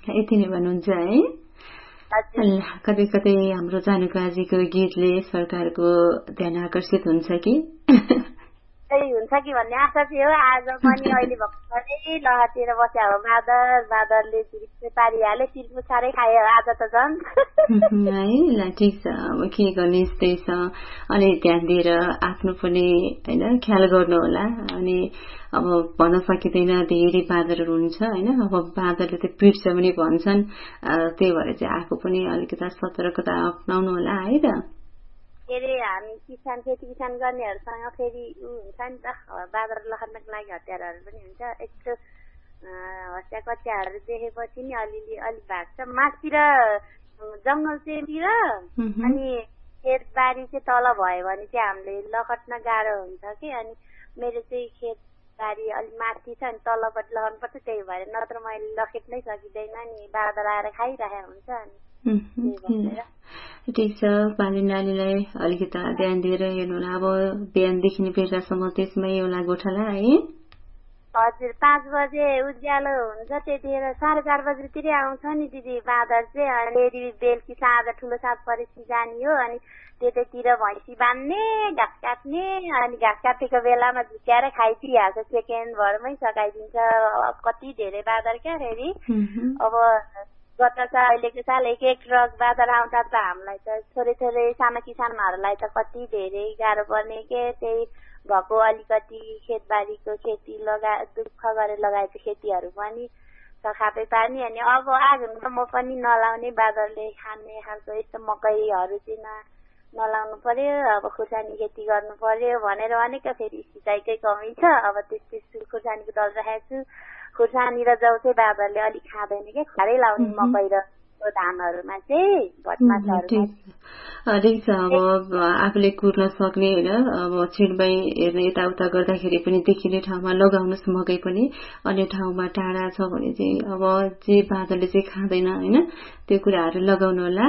यति नै भन्नुहुन्छ है। कतै कतै हाम्रो जानुको आजीको गीतले सरकारको ध्यान आकर्षित हुन्छ कि हुन्छ कि भन्ने आशा चाहिँ हो। आज पनि अहिले भर्खरै लहरतिर बस्या हो बादरले चिरिक्कै पारिहाले चिर्पु साह्रै खायो आज त झन् है। ल ठिक छ, अब के गर्ने यस्तै छ। अलि ध्यान दिएर आफ्नो पनि होइन ख्याल गर्नु होला। अनि अब भन्न सकिँदैन, धेरै बादलहरू हुन्छ होइन। अब बादलले त पिट्छ पनि भन्छन्, त्यही भएर चाहिँ आफू पनि अलिकति सतर्कता अप्नाउनु होला है त। के अरे हामी खेती किसान गर्नेहरूसँग फेरि हुन्छ नि त, बादल लखर्नको लागि हतियारहरू पनि हुन्छ। यस्तो हत्या कत्याहरू देखेपछि नि अलिअलि अलिक भाग्छ। मासतिर जङ्गल चाहिँतिर अनि खेतबारी चाहिँ तल भयो भने चाहिँ हामीले लखट्न गाह्रो हुन्छ कि। अनि मेरो चाहिँ खेतबारी अलिक माथि छ, अनि तलपट्टि लखर्नुपर्छ। त्यही भएर नत्र मैले लखेट्नै सकिँदैन नि, बादल आएर खाइरहेको हुन्छ। अनि ठिक छ, पानी नालीलाई अलिकति ध्यान दिएर हेर्नु होला। अब बिहानदेखि बेलुकासम्म त्यसमै होला गोठाला है। हजुर, 5 बजे उज्यालो हुन्छ, त्यतिखेर 4:30 बजेतिरै आउँछ नि दिदी बाँदर चाहिँ। अनि बेलुकी साँझ ठुलो साँझ परेपछि जाने हो। अनि त्यतैतिर भैँसी बाँध्ने, घाँस काट्ने, अनि घाँस काटेको बेलामा झुक्याएर खाइदिइहाल्छ। सेकेन्ड भरमै सकाइदिन्छ। कति धेरै बाँदर क्या फेरि। अब गत अहिलेको साल एक ट्रक बाँदर आउँदा त हामीलाई त थोरै सानो किसानहरूलाई त कति धेरै गाह्रो पर्ने के। त्यही भएको अलिकति खेतबारीको खेती दुःख गरेर लगाएको खेतीहरू पनि सखापै पार्ने। अनि अब आगो म पनि नलाउने, बाँदरले खाने खालको यस्तो मकैहरू चाहिँ नलाउनु पर्यो। अब खुर्सानी खेती गर्नु पर्यो भनेर भनेको, फेरि सिँचाइकै कमी छ। अब त्यस्तै खुर्सानीको दल राखेको छु। खुर्सानी र जौ चाहिँ बाँदरले अलिक खाँदैन कि, खारै लाउने मकै र धानहरूमा चाहिँ भटमासहरू। ठिक छ, अब आफूले कुर्न सक्ने होइन। अब छिटबाई हेर्ने यताउता गर्दाखेरि पनि देखिने ठाउँमा लगाउनुहोस् मकै पनि। अन्य ठाउँमा टाढा छ भने चाहिँ अब जे बादलले चाहिँ खाँदैन होइन, त्यो कुराहरू लगाउनु होला।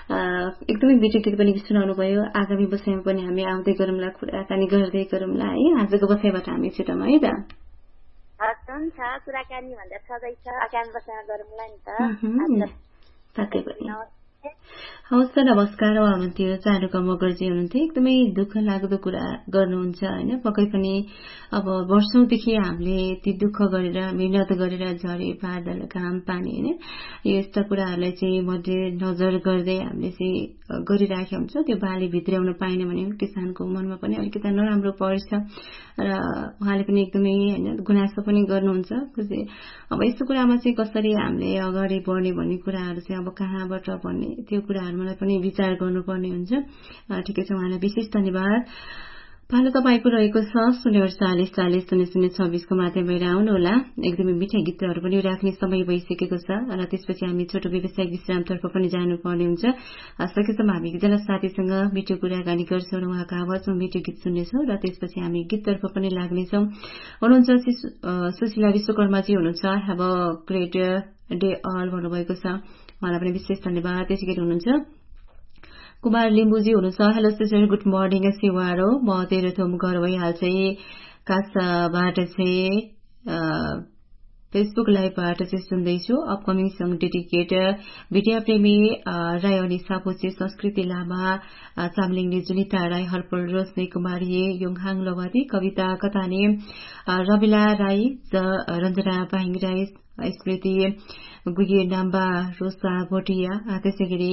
एकदमै मिठो गीत पनि सुनाउनु भयो। आगामी बसाइमा पनि हामी आउँदै गरौँला, कुराकानी गर्दै गरौँला है। आजको बसाइबाट हामी छुटौँ है त। हुन्छ, कुराकानी भन्दा सधैँ छ, आगामी बसाइमा गरौँला नि त। साथै पनि हवस् त, नमस्कार। हुनुहुन्थ्यो चारुका मगरजी हुनुहुन्थ्यो। एकदमै दुःख लाग्दो कुरा गर्नुहुन्छ होइन। पक्कै पनि अब वर्षौंदेखि हामीले ती दुःख गरेर मिहिनेत गरेर झरे बादल घाम पानी होइन, यस्ता कुराहरूलाई चाहिँ मध्य नजर गर्दै हामीले चाहिँ गरिराखेका हुन्छ। त्यो बाली भित्र्याउन पाएन भने किसानको मनमा पनि अलिकति नराम्रो पर्छ। र उहाँले पनि एकदमै होइन गुनासो पनि गर्नुहुन्छ। अब यस्तो कुरामा चाहिँ कसरी हामीले अगाडि बढ्ने भन्ने कुराहरू चाहिँ अब कहाँबाट भन्ने त्यो कुराहरूलाई पनि विचार गर्नुपर्ने हुन्छ। ठिकै छ, उहाँलाई विशेष धन्यवाद। पालो तपाईँको रहेको छ 040400026 को माध्यमबाट आउनुहोला। एकदमै मिठा गीतहरू पनि राख्ने समय भइसकेको छ। र त्यसपछि हामी छोटो व्यावसायिक विश्रामतर्फ पनि जानुपर्ने हुन्छ। सकेसम्म हामी एकजना साथीसँग मिठो कुराकानी गर्छौँ र उहाँको आवाजमा मिठो गीत सुन्नेछौँ। र त्यसपछि हामी गीततर्फ पनि लाग्नेछौँ। हुनुहुन्छ सुशीला विश्वकर्माजी हुनुहुन्छ। Have a great day all भन्नुभएको छ, उहाँलाई पनि विशेष धन्यवाद। त्यसै गरी हुनुहुन्छ कुमार लिम्बुजी हुनुहुन्छ। हेलो सिस्टर, गुड मर्निङ सिवारो, म तेरो थोम घर भइहाल्छ कासबाट चाहिँ फेसबुक लाइभबाट चाहिँ सुन्दैछु। अपकमिङ सङ डेडिकेटर विद्या प्रेमी राई अनि सापोचे, संस्कृति लामा, चामलिङले जुनिता राई, हर्पल रोशनी कुमारी, योङहाङ लवादी, कविता कतानी, रविला राई, रञ्जना पाहिङ राई, स्मृति गुगे नाम्बा, रोसा भोटिया, त्यसै गरी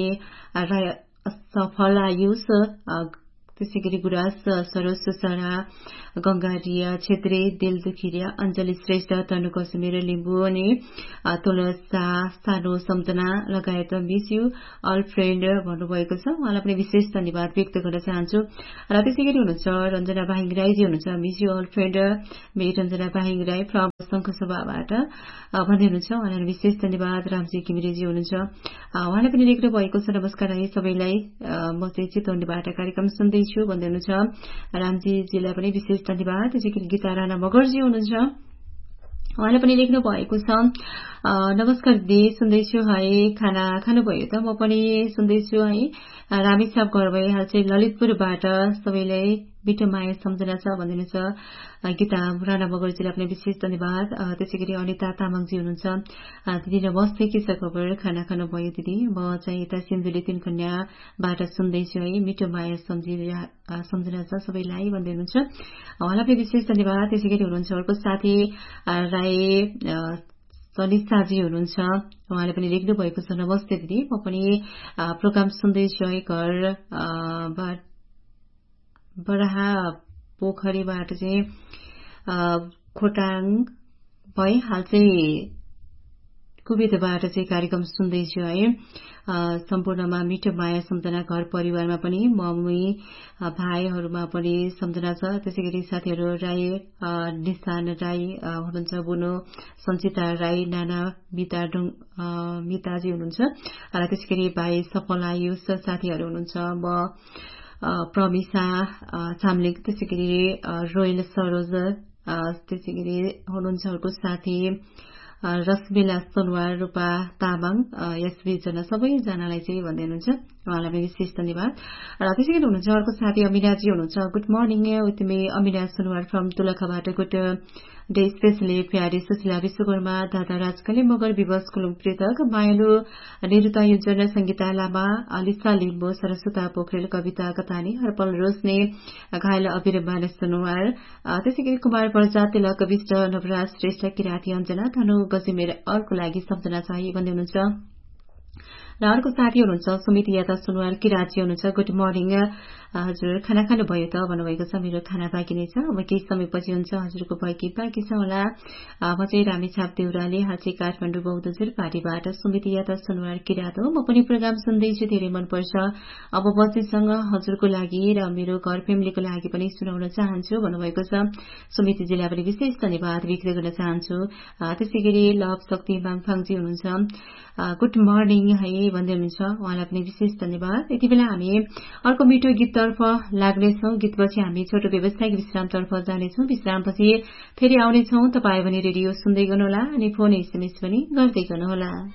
सफल आयुष, त्यसै गरी गुरास सरोज सरा, गंगारिया छेत्री, दिल दुखिरिया, अञ्जली श्रेष्ठ, तनु कश्मीर लिम्बू अनि तुलसा सानो सम्तना लगायत मिस यू अल फ्रेन्ड भन्नुभएको छ। उहाँलाई पनि विशेष धन्यवाद व्यक्त गर्न चाहन्छु। र त्यसै गरी हुनुहुन्छ रञ्जना बाहिङ राईजी हुनुहुन्छ। Miss you all friend may Ranjana बाहिङ Rai from शङ्खसभाबाट भन्दै हुनुहुन्छ। उहाँलाई विशेष धन्यवाद। रामजी घिमिरेजी हुनुहुन्छ। उहाँले पनि लेख्नु भएको छ, नमस्कार है सबैलाई, म चाहिँ चितवनबाट कार्यक्रम सुन्दैछु भन्दै हुनुहुन्छ। रामजीजीलाई पनि विशेष धन्यवाद। त्यसै गरी गीता राणा मगरजी हुनुहुन्छ। उहाँले पनि लेख्नु भएको छ, नमस्कार दिदी, सुन्दैछु है, खाना खानुभयो त? म पनि सुन्दैछु है। रामेछाप घर भइहाल्छ ललितपुरबाट सबैलाई मिठो माया सम्झना छ भन्नुहुन्छ गीता राणा मगरजीलाई पनि विशेष धन्यवाद। त्यसै गरी अनिता तामाङजी हुनुहुन्छ, दिदी नमस्ते, के छ खबर, खाना खानुभयो दिदी? म चाहिँ यता सिन्धुली 3 कन्याबाट सुन्दैछु है, मिठो माया सम्झना छ सबैलाई भन्दै हुनुहुन्छ, उहाँलाई पनि विशेष धन्यवाद। त्यसै गरी हुनुहुन्छ अर्को साथी राई सनिसाजी हुनुहुन्छ, उहाँले पनि लेख्नु भएको छ, नमस्ते दिदी, म पनि प्रोग्राम सुन्दैछु है, घर बराहा पोखरीबाट चाहिँ खोटाङ भए, हाल चाहिँ कुवेतबाट चाहिँ कार्यक्रम सुन्दैछु है। सम्पूर्णमा मिठो माया सम्झना, घर परिवारमा पनि मम्मी भाइहरूमा पनि सम्झना छ। त्यसै गरी साथीहरू राई निशान राई हुनुहुन्छ, बुनो सञ्चिता राई, नाना मिताजी हुनुहुन्छ, त्यसै गरी भाइ सफल आयुष साथीहरू हुनुहुन्छ, म प्रमिसा चामलिङ, त्यसै गरी रोयल सरोज, त्यसै गरी हुनुहुन्छ अर्को साथी रश्मिला सोनवार, रूपा तामाङ, यसबीचजना सबैजनालाई चाहिँ भन्दै हुनुहुन्छ, उहाँलाई पनि विशेष धन्यवाद। र त्यसै गरी हुनुहुन्छ अर्को साथी अमिनाजी हुनुहुन्छ, good morning with me Amina Sonwar from तुलखाबाट, good day specially प्यारी सुशीला विश्वकर्मा, दादा राजकले मगर, विवश कुलुङ पृथक, मायालु निरुता युजन, संगीता लामा, लिसा लिम्बू, सरस्वता पोखरेल, कविता कतानी, हर्पल रोशनी, घायल अबिर मानस सोनवार, त्यसै गरी कुमार प्रजात, तिलक विष्ट, नवराज श्रेष्ठ, किराती अञ्जना, धनु गजिमेर अर्को लागि सम्झना चाहिए भन्दै हुनुहुन्छ। र अर्को साथी हुनुहुन्छ सुमित यादव सुनवार, किराची हुनुहुन्छ, गुड मर्निङ हजुर, खाना खानुभयो त भन्नुभएको छ, मेरो खाना बाँकी नै छ, अब केही समयपछि हुन्छ, हजुरको बाँकी छ होला। म चाहिँ रामेछाप देउराली, हाल चाहिँ काठमाडौँ बौद्धजुर पार्टीबाट सुमित यादव सुनवार किरात हो, म पनि प्रोग्राम सुन्दैछु, धेरै मनपर्छ, अब बच्चीसँग हजुरको लागि र मेरो घर फ्यामिलीको लागि पनि सुनाउन चाहन्छु भन्नुभएको छ। सुमितजीलाई पनि विशेष धन्यवाद व्यक्त गर्न चाहन्छु। त्यसै गरी लभ शक्ति माङफाङजी हुनुहुन्छ, गुड मर्निङ है भन्दै हुनुहुन्छ, उहाँलाई पनि विशेष धन्यवाद। यति बेला हामी अर्को मिठो गीततर्फ लाग्नेछौँ, गीतपछि हामी छोटो व्यावसायिक विश्रामतर्फ जानेछौँ, विश्रामपछि फेरि आउनेछौँ। तपाईँ भने रेडियो सुन्दै गर्नुहोला अनि फोन एसएमएस पनि गर्दै गर्नुहोला।